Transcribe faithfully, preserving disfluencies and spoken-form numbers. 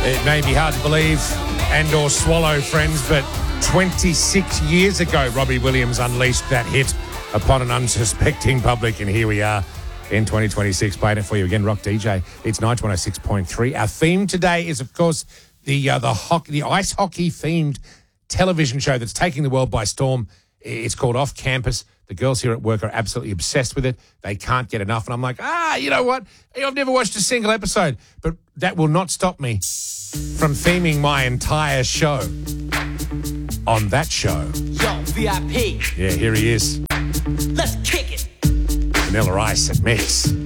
It may be hard to believe and or swallow, friends, but twenty-six years ago, Robbie Williams unleashed that hit upon an unsuspecting public, and here we are in twenty twenty-six, playing it for you again. Rock D J, it's Nitro one oh six point three. Our theme today is, of course, the uh, the hockey, the ice hockey themed television show that's taking the world by storm. It's called Off Campus. The girls here at work are absolutely obsessed with it. They can't get enough. And I'm like, ah, you know what? I've never watched a single episode. But that will not stop me from theming my entire show on that show. Yo, V I P. Yeah, here he is. Let's kick it. Vanilla Ice at Mix.